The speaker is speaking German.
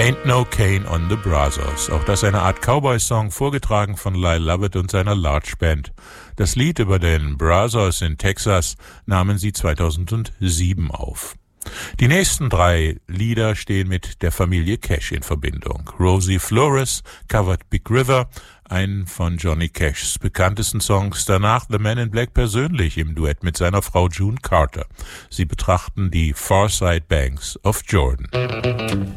Ain't No Cane on the Brazos. Auch das eine Art Cowboy-Song, vorgetragen von Lyle Lovett und seiner Large Band. Das Lied über den Brazos in Texas nahmen sie 2007 auf. Die nächsten 3 Lieder stehen mit der Familie Cash in Verbindung. Rosie Flores covert Big River, einen von Johnny Cashs bekanntesten Songs. Danach The Man in Black persönlich im Duett mit seiner Frau June Carter. Sie betrachten die Far Side Banks of Jordan.